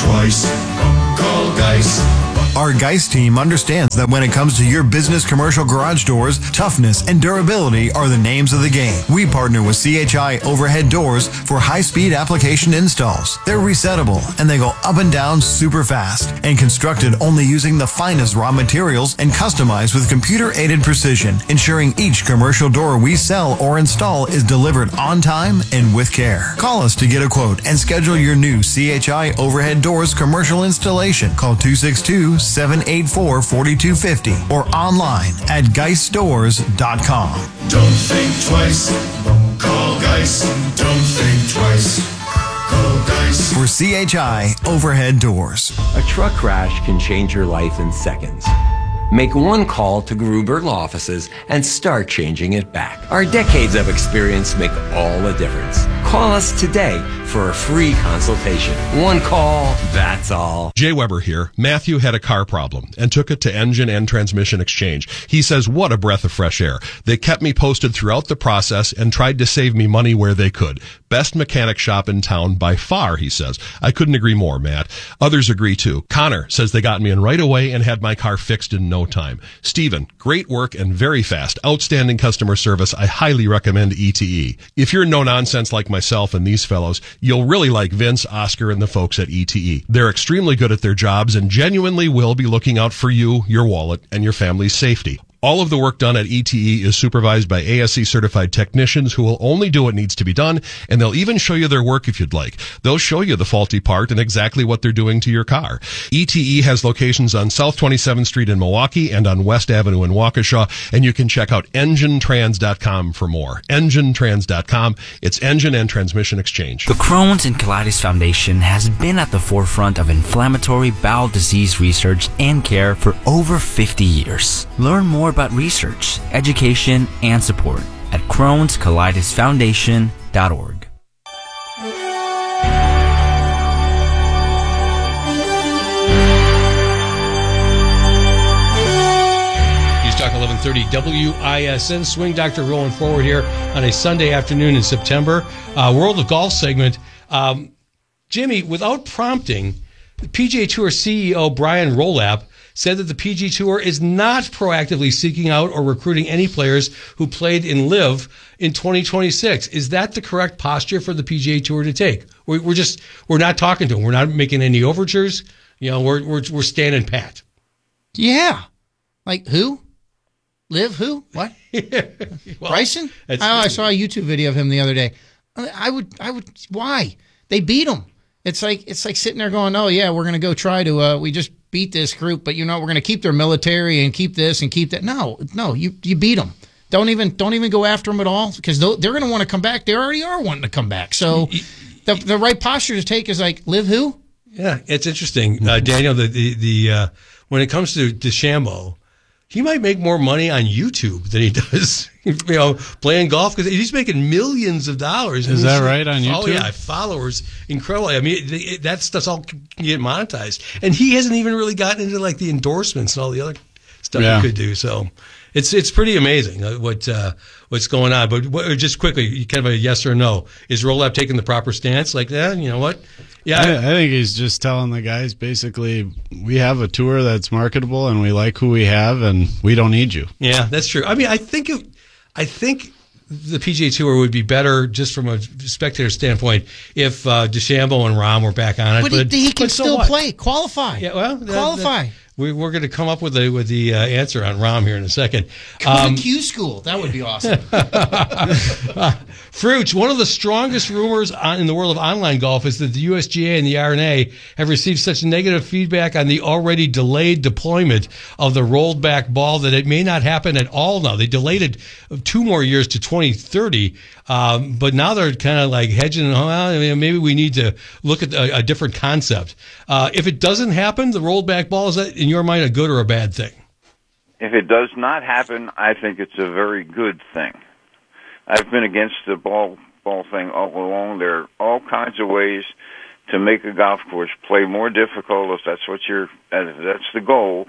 twice. Call Geist. Our Geist team understands that when it comes to your business commercial garage doors, toughness and durability are the names of the game. We partner with CHI Overhead Doors for high-speed application installs. They're resettable and they go up and down super fast and constructed only using the finest raw materials and customized with computer-aided precision, ensuring each commercial door we sell or install is delivered on time and with care. Call us to get a quote and schedule your new CHI Overhead Doors commercial installation. Call 262-784-4250 or online at geistdoors.com. Don't think twice. Call Geist. Don't think twice. Call Geist. For CHI Overhead Doors. A truck crash can change your life in seconds. Make one call to Gruber Law Offices and start changing it back. Our decades of experience make all the difference. Call us today for a free consultation. One call, that's all. Jay Weber here. Matthew had a car problem and took it to Engine and Transmission Exchange. He says, what a breath of fresh air. They kept me posted throughout the process and tried to save me money where they could. Best mechanic shop in town by far, he says. I couldn't agree more, Matt. Others agree too. Connor says they got me in right away and had my car fixed in no time. Stephen, great work and very fast. Outstanding customer service. I highly recommend ETE. If you're no nonsense like myself and these fellows, you'll really like Vince, Oscar, and the folks at ETE. They're extremely good at their jobs and genuinely will be looking out for you, your wallet, and your family's safety. All of the work done at ETE is supervised by ASE certified technicians who will only do what needs to be done, and they'll even show you their work if you'd like. They'll show you the faulty part and exactly what they're doing to your car. ETE has locations on South 27th Street in Milwaukee and on West Avenue in Waukesha, and you can check out enginetrans.com for more. Enginetrans.com. It's Engine and Transmission Exchange. The Crohn's and Colitis Foundation has been at the forefront of inflammatory bowel disease research and care for over 50 years. Learn more about research, education, and support at Crohn'sColitisFoundation.org. News Talk 1130 WISN. Swing Doctor rolling forward here on a Sunday afternoon in September. World of Golf segment. Jimmy, without prompting, the PGA Tour CEO Brian Rolap said that the PGA Tour is not proactively seeking out or recruiting any players who played in LIV in 2026. Is that the correct posture for the PGA Tour to take? We're not talking to them. We're not making any overtures. You know, we're standing pat. Yeah. Like who? LIV who? What? Well, Bryson? I saw a YouTube video of him the other day. I would. Why? They beat him. It's like sitting there going, oh yeah, we're going to go try to. We just beat this group, but we're going to keep their military and keep this and keep that. No, you beat them. Don't even go after them at all because they're going to want to come back. They already are wanting to come back. So the right posture to take is like LIV who? Yeah, it's interesting, Daniel. The when it comes to DeChambeau, he might make more money on YouTube than he does, playing golf because he's making millions of dollars. Is that right on YouTube? Oh yeah, followers, incredible. I mean, that stuff's all can get monetized, and he hasn't even really gotten into like the endorsements and all the other stuff he could do. So it's pretty amazing what's going on. But just quickly, kind of a yes or no: is Rolap taking the proper stance? Like, you know what? Yeah, I think he's just telling the guys basically, we have a tour that's marketable and we like who we have and we don't need you. Yeah, that's true. I mean, I think the PGA Tour would be better just from a spectator standpoint if DeChambeau and Rahm were back on it. But he can still play, qualify. Yeah, well, qualify. We're going to come up with the answer on Rahm here in a second. Come to Q School. That would be awesome. Fruits, one of the strongest rumors in the world of online golf is that the USGA and the R&A have received such negative feedback on the already delayed deployment of the rolled back ball that it may not happen at all now. They delayed it 2 more years to 2030, but now they're kind of like hedging. Maybe we need to look at a different concept. If it doesn't happen, the rolled back ball, is that in your mind a good or a bad thing? If it does not happen, I think it's a very good thing. I've been against the ball thing all along. There are all kinds of ways to make a golf course play more difficult if that's that's the goal.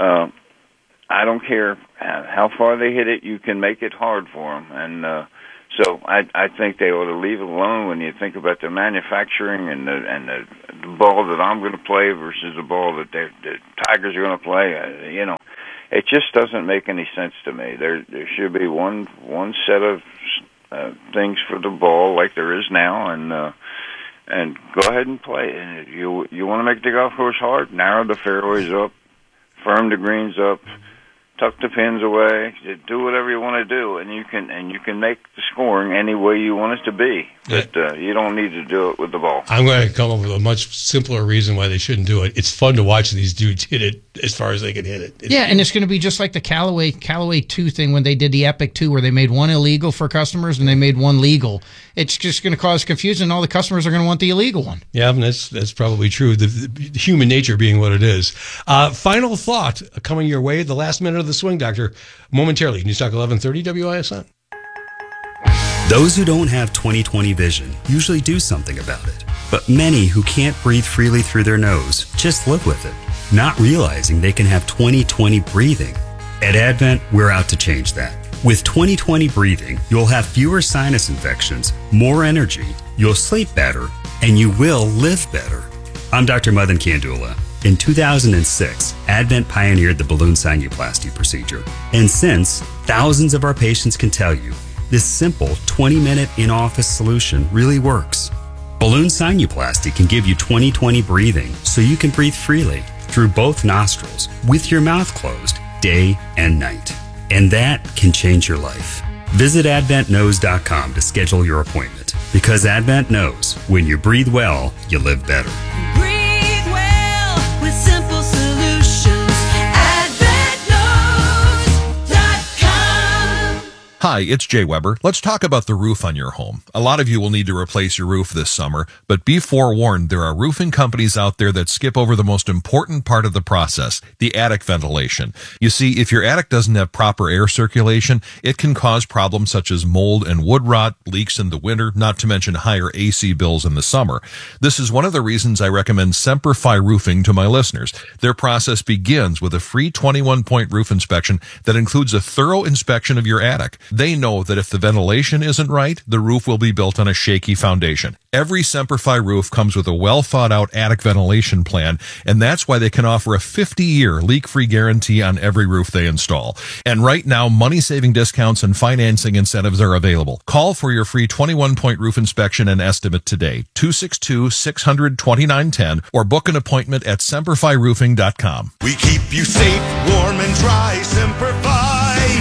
I don't care how far they hit it. You can make it hard for them, and So I think they ought to leave it alone when you think about the manufacturing and the ball that I'm going to play versus the ball that the Tigers are going to play. It just doesn't make any sense to me. There should be one set of things for the ball like there is now, and go ahead and play. And if you want to make the golf course hard, narrow the fairways up, firm the greens up, tuck the pins away, do whatever you want to do, and you can make the scoring any way you want it to be. But you don't need to do it with the ball. I'm going to come up with a much simpler reason why they shouldn't do it. It's fun to watch these dudes hit it as far as they can hit it. And it's going to be just like the Callaway 2 thing when they did the Epic 2, where they made one illegal for customers and they made one legal. It's just going to cause confusion. All the customers are going to want the illegal one. Yeah, and that's probably true. The human nature being what it is. Final thought coming your way, the last minute of the Swing Doctor, momentarily. News Talk 1130 WISN. Those who don't have 20/20 vision usually do something about it. But many who can't breathe freely through their nose just live with it, not realizing they can have 20/20 breathing. At Advent, we're out to change that. With 20/20 breathing, you'll have fewer sinus infections, more energy, you'll sleep better, and you will live better. I'm Dr. Madan Kandula. In 2006, Advent pioneered the balloon sinuplasty procedure. And since, thousands of our patients can tell you, this simple 20-minute in-office solution really works. Balloon sinuplasty can give you 20/20 breathing so you can breathe freely through both nostrils with your mouth closed day and night. And that can change your life. Visit AdventKnows.com to schedule your appointment, because Advent knows when you breathe well, you live better. Breathe well with simple solutions. AdventKnows.com. Hi, it's Jay Weber. Let's talk about the roof on your home. A lot of you will need to replace your roof this summer, but be forewarned, there are roofing companies out there that skip over the most important part of the process, the attic ventilation. You see, if your attic doesn't have proper air circulation, it can cause problems such as mold and wood rot, leaks in the winter, not to mention higher AC bills in the summer. This is one of the reasons I recommend Semperfi Roofing to my listeners. Their process begins with a free 21-point roof inspection that includes a thorough inspection of your attic. They know that if the ventilation isn't right, the roof will be built on a shaky foundation. Every Semperfi roof comes with a well-thought-out attic ventilation plan, and that's why they can offer a 50-year leak-free guarantee on every roof they install. And right now, money-saving discounts and financing incentives are available. Call for your free 21-point roof inspection and estimate today, 262-600-2910, or book an appointment at SemperfiRoofing.com. We keep you safe, warm, and dry. Semperfi.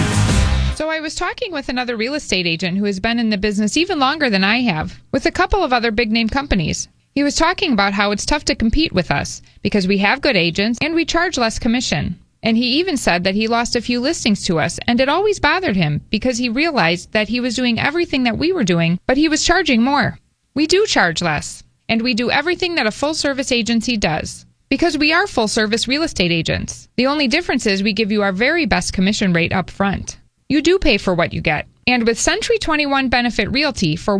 So I was talking with another real estate agent who has been in the business even longer than I have, with a couple of other big-name companies. He was talking about how it's tough to compete with us because we have good agents and we charge less commission. And he even said that he lost a few listings to us, and it always bothered him because he realized that he was doing everything that we were doing, but he was charging more. We do charge less, and we do everything that a full-service agency does. Because we are full-service real estate agents. The only difference is we give you our very best commission rate up front. You do pay for what you get. And with Century 21 Benefit Realty for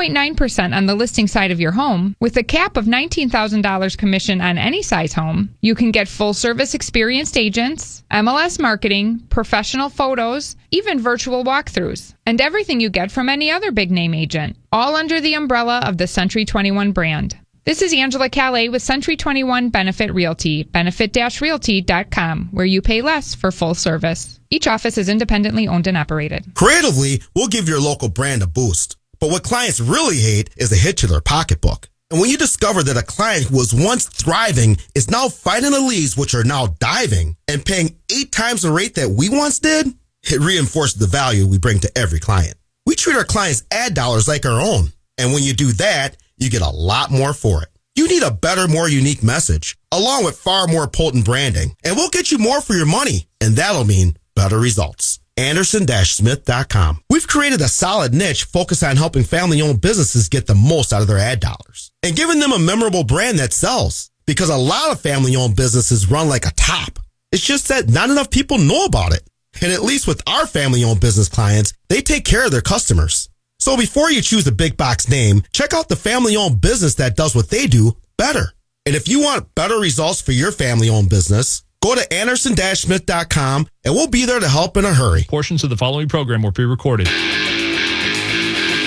1.9% on the listing side of your home, with a cap of $19,000 commission on any size home, you can get full-service experienced agents, MLS marketing, professional photos, even virtual walkthroughs, and everything you get from any other big-name agent, all under the umbrella of the Century 21 brand. This is Angela Calais with Century 21 Benefit Realty, benefit-realty.com, where you pay less for full service. Each office is independently owned and operated. Creatively, we'll give your local brand a boost. But what clients really hate is a hit to their pocketbook. And when you discover that a client who was once thriving is now fighting the leads, which are now diving, and paying 8 times the rate that we once did, it reinforces the value we bring to every client. We treat our clients' ad dollars like our own. And when you do that, you get a lot more for it. You need a better, more unique message, along with far more potent branding. And we'll get you more for your money. And that'll mean better results. Anderson-Smith.com. We've created a solid niche focused on helping family-owned businesses get the most out of their ad dollars and giving them a memorable brand that sells. Because a lot of family-owned businesses run like a top. It's just that not enough people know about it. And at least with our family-owned business clients, they take care of their customers. So before you choose a big box name, check out the family-owned business that does what they do better. And if you want better results for your family-owned business, go to Anderson-Smith.com and we'll be there to help in a hurry. Portions of the following program were pre-recorded.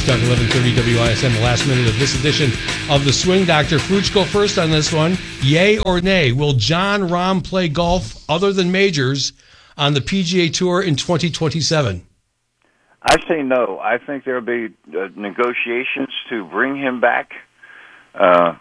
Talk 1130 WISN, the last minute of this edition of The Swing Doctor. Fruch, go first on this one. Yay or nay? Will Jon Rahm play golf other than majors on the PGA Tour in 2027? I say no. I think there'll be negotiations to bring him back, but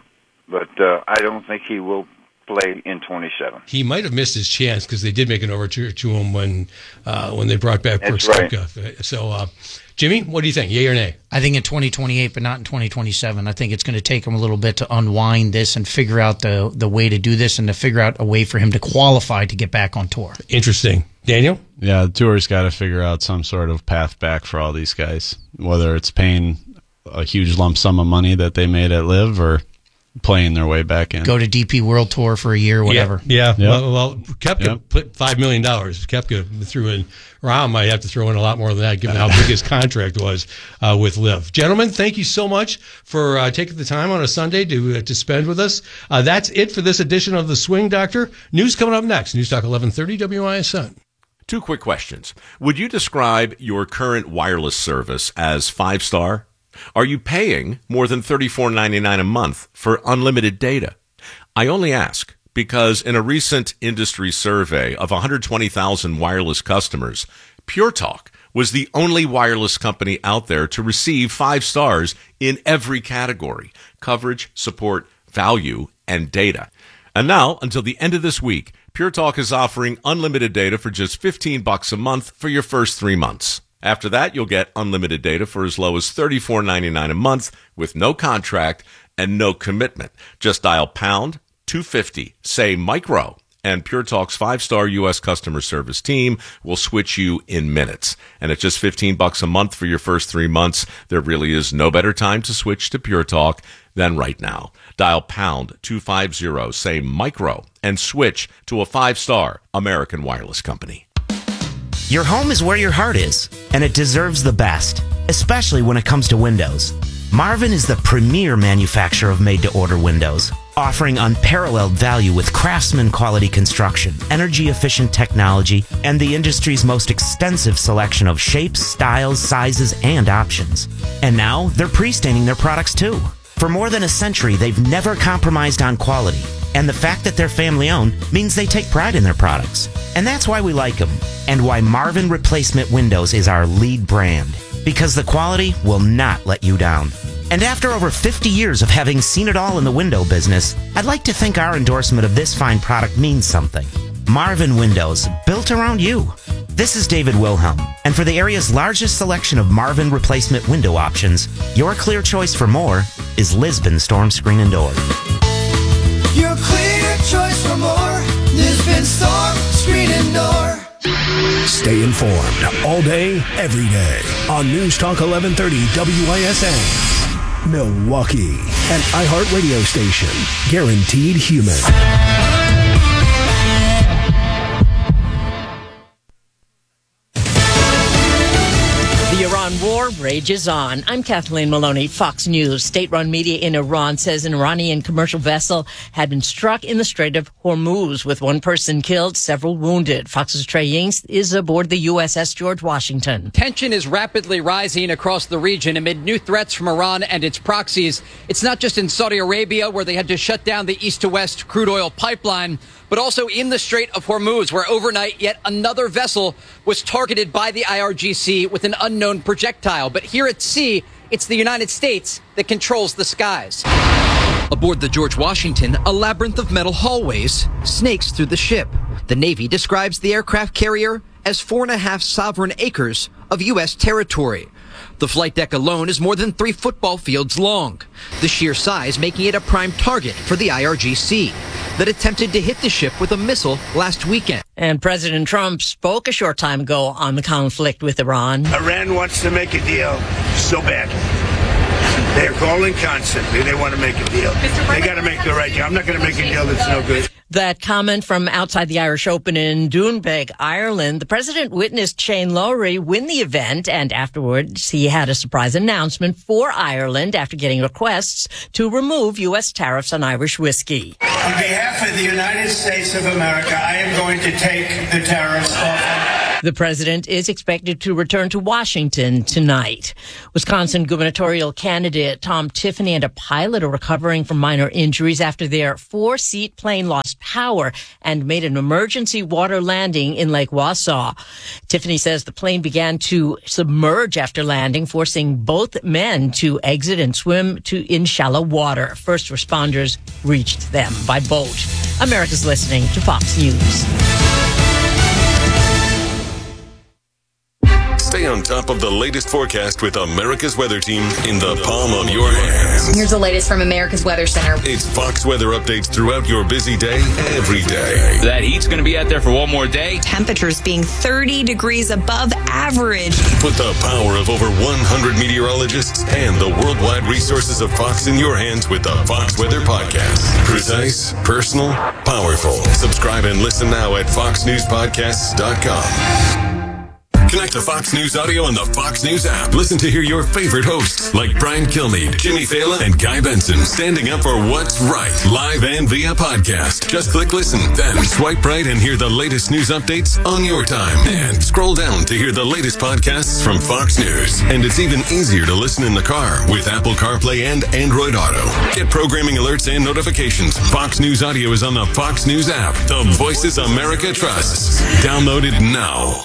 I don't think he will play in 27. He might have missed his chance because they did make an overture to him when they brought back Brooks Koepka. So, Jimmy, what do you think? Yay or nay? I think in 2028, but not in 2027. I think it's going to take him a little bit to unwind this and figure out the way to do this and to figure out a way for him to qualify to get back on tour. Interesting. Daniel? Yeah, the tour's got to figure out some sort of path back for all these guys, whether it's paying a huge lump sum of money that they made at LIV or playing their way back in. Go to DP World Tour for a year, whatever. Yeah. Yep. Well, Koepka put $5 million. Koepka threw in. Rahm might have to throw in a lot more than that, given how big his contract was with LIV. Gentlemen, thank you so much for taking the time on a Sunday to spend with us. That's it for this edition of The Swing Doctor. News coming up next. News Talk 1130 WISN. 2 quick questions. Would you describe your current wireless service as 5-star? Are you paying more than $34.99 a month for unlimited data? I only ask because in a recent industry survey of 120,000 wireless customers, Pure Talk was the only wireless company out there to receive 5 stars in every category: coverage, support, value, and data. And now, until the end of this week, Pure Talk is offering unlimited data for just $15 a month for your first 3 months. After that, you'll get unlimited data for as low as $34.99 a month with no contract and no commitment. Just dial pound 250, say micro, and Pure Talk's 5-star U.S. customer service team will switch you in minutes. And at just $15 a month for your first 3 months, there really is no better time to switch to Pure Talk than right now. Dial pound 250, say micro, and switch to a 5-star American wireless company. Your home is where your heart is, and it deserves the best, especially when it comes to windows. Marvin is the premier manufacturer of made-to-order windows, offering unparalleled value with craftsman-quality construction, energy-efficient technology, and the industry's most extensive selection of shapes, styles, sizes, and options. And now, they're pre-staining their products too. For more than a century, they've never compromised on quality, and the fact that they're family-owned means they take pride in their products. And that's why we like them, and why Marvin Replacement Windows is our lead brand, because the quality will not let you down. And after over 50 years of having seen it all in the window business, I'd like to think our endorsement of this fine product means something. Marvin Windows, built around you. This is David Wilhelm, and for the area's largest selection of Marvin Replacement window options, your clear choice for more is Lisbon Storm Screen and Door. Your clear choice for more. Lisbon Storm Screen and Door. Stay informed all day, every day on News Talk 1130 WISN. Milwaukee, an iHeartRadio station. Guaranteed human. The Iran war rages on. I'm Kathleen Maloney, Fox News. State-run media in Iran says an Iranian commercial vessel had been struck in the Strait of Hormuz, with one person killed, several wounded. Fox's Trey Yings is aboard the USS George Washington. Tension is rapidly rising across the region amid new threats from Iran and its proxies. It's not just in Saudi Arabia, where they had to shut down the east-to-west crude oil pipeline, but also in the Strait of Hormuz, where overnight yet another vessel was targeted by the IRGC with an unknown projectile. But here at sea, it's the United States that controls the skies. Aboard the George Washington, a labyrinth of metal hallways snakes through the ship. The Navy describes the aircraft carrier as 4.5 sovereign acres of U.S. territory. The flight deck alone is more than 3 football fields long, the sheer size making it a prime target for the IRGC that attempted to hit the ship with a missile last weekend. And President Trump spoke a short time ago on the conflict with Iran. Iran wants to make a deal so badly. They're calling constantly. They want to make a deal. They got to make the right deal. I'm not going to make a deal that's no good. That comment from outside the Irish Open in Doonbeg, Ireland. The president witnessed Shane Lowry win the event, and afterwards he had a surprise announcement for Ireland after getting requests to remove U.S. tariffs on Irish whiskey. On behalf of the United States of America, I am going to take the tariffs off. The president is expected to return to Washington tonight. Wisconsin gubernatorial candidate Tom Tiffany and a pilot are recovering from minor injuries after their 4-seat plane lost power and made an emergency water landing in Lake Wausau. Tiffany says the plane began to submerge after landing, forcing both men to exit and swim in shallow water. First responders reached them by boat. America's listening to Fox News. Stay on top of the latest forecast with America's Weather Team in the palm of your hands. Here's the latest from America's Weather Center. It's Fox weather updates throughout your busy day, every day. That heat's going to be out there for one more day. Temperatures being 30 degrees above average. Put the power of over 100 meteorologists and the worldwide resources of Fox in your hands with the Fox Weather Podcast. Precise, personal, powerful. Subscribe and listen now at foxnewspodcasts.com. Connect to Fox News Audio on the Fox News app. Listen to hear your favorite hosts like Brian Kilmeade, Jimmy Fallon, and Guy Benson standing up for what's right, live and via podcast. Just click listen, then swipe right and hear the latest news updates on your time. And scroll down to hear the latest podcasts from Fox News. And it's even easier to listen in the car with Apple CarPlay and Android Auto. Get programming alerts and notifications. Fox News Audio is on the Fox News app. The voices America trusts. Download it now.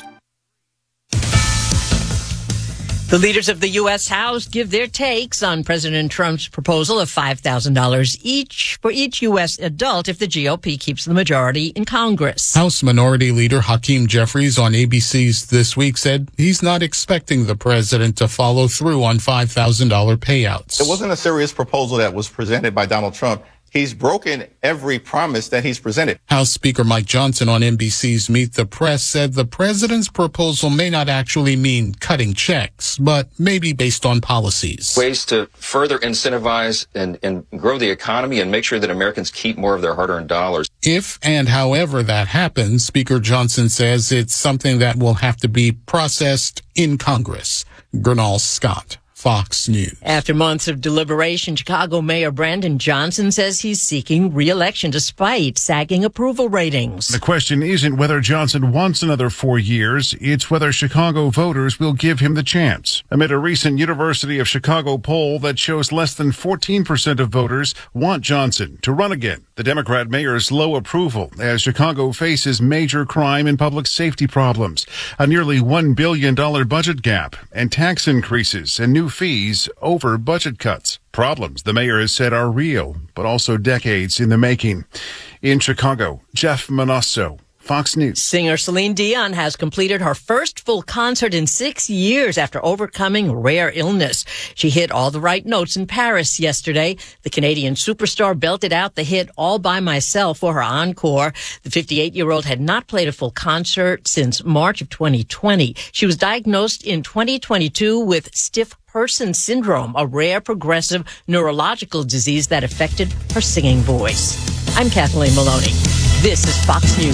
The leaders of the U.S. House give their takes on President Trump's proposal of $5,000 each for each U.S. adult if the GOP keeps the majority in Congress. House Minority Leader Hakeem Jeffries on ABC's This Week said he's not expecting the president to follow through on $5,000 payouts. It wasn't a serious proposal that was presented by Donald Trump. He's broken every promise that he's presented. House Speaker Mike Johnson on NBC's Meet the Press said the president's proposal may not actually mean cutting checks, but maybe based on policies. Ways to further incentivize and grow the economy and make sure that Americans keep more of their hard-earned dollars. If and however that happens, Speaker Johnson says it's something that will have to be processed in Congress. Gernal Scott, Fox News. After months of deliberation, Chicago Mayor Brandon Johnson says he's seeking re-election despite sagging approval ratings. The question isn't whether Johnson wants another 4 years, it's whether Chicago voters will give him the chance. Amid a recent University of Chicago poll that shows less than 14% of voters want Johnson to run again, the Democrat mayor's low approval as Chicago faces major crime and public safety problems, a nearly $1 billion budget gap, and tax increases and new fees over budget cuts. Problems the mayor has said are real, but also decades in the making. In Chicago, Jeff Manasso, Fox News. Singer Celine Dion has completed her first full concert in 6 years after overcoming rare illness. She hit all the right notes in Paris yesterday. The Canadian superstar belted out the hit All By Myself for her encore. The 58-year-old had not played a full concert since March of 2020. She was diagnosed in 2022 with stiff person syndrome, a rare progressive neurological disease that affected her singing voice. I'm Kathleen Maloney. This is Fox News.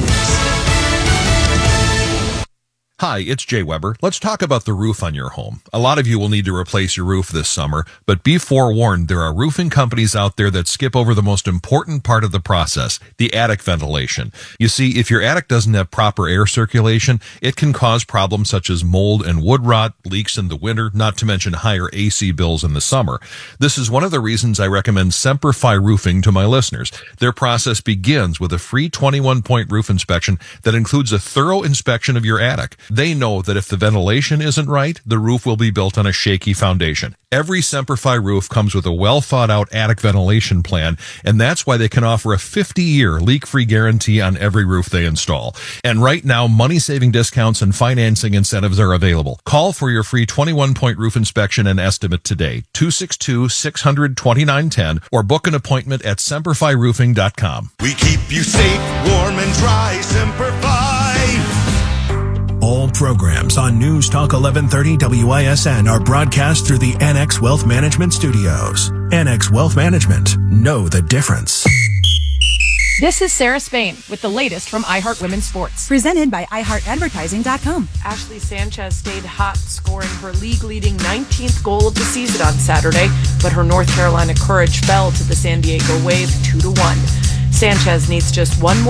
Hi, it's Jay Weber. Let's talk about the roof on your home. A lot of you will need to replace your roof this summer, but be forewarned, there are roofing companies out there that skip over the most important part of the process, the attic ventilation. You see, if your attic doesn't have proper air circulation, it can cause problems such as mold and wood rot, leaks in the winter, not to mention higher AC bills in the summer. This is one of the reasons I recommend Semperfi Roofing to my listeners. Their process begins with a free 21-point roof inspection that includes a thorough inspection of your attic. They know that if the ventilation isn't right, the roof will be built on a shaky foundation. Every Semperfi roof comes with a well-thought-out attic ventilation plan, and that's why they can offer a 50-year leak-free guarantee on every roof they install. And right now, money-saving discounts and financing incentives are available. Call for your free 21-point roof inspection and estimate today, 262-600-2910, or book an appointment at SemperfiRoofing.com. We keep you safe, warm, and dry. Semperfi. All programs on News Talk 1130 WISN are broadcast through the NX Wealth Management Studios. NX Wealth Management. Know the difference. This is Sarah Spain with the latest from iHeart Women's Sports. Presented by iHeartAdvertising.com. Ashley Sanchez stayed hot, scoring her league-leading 19th goal of the season on Saturday, but her North Carolina Courage fell to the San Diego Wave 2-1. Sanchez needs just one more